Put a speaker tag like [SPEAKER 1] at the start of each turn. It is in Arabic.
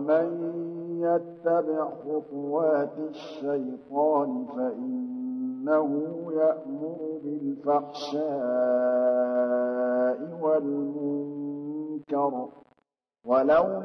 [SPEAKER 1] ومن يتبع خطوات الشيطان فإنه يأمر بالفحشاء والمنكر ولولا